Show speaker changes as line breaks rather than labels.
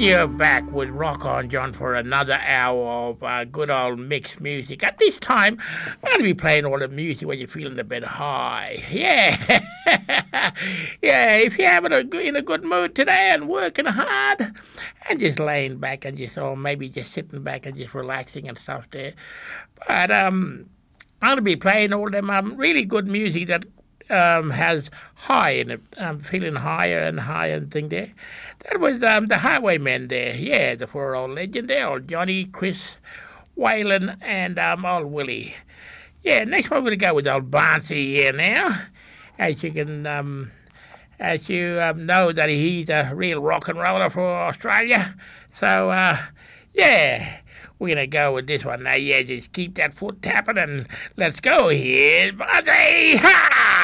you're back with Rock On John for another hour of good old mixed music. At this time, I'm going to be playing all the music when you're feeling a bit high. Yeah. Yeah, if you're in a good mood today and working hard and just laying back and or maybe just sitting back and just relaxing and stuff there. But I'm going to be playing all them really good music that has high in it. I'm feeling higher and higher and thing there. That was the Highwaymen there. Yeah, the poor old legend there, old Johnny, Chris, Waylon, and old Willie. Yeah, next one we're going to go with old Barnsey here now. As you can, as you know that he's a real rock and roller for Australia. So, yeah, we're going to go with this one now. Yeah, just keep that foot tapping and let's go here. Barnsey! Ha!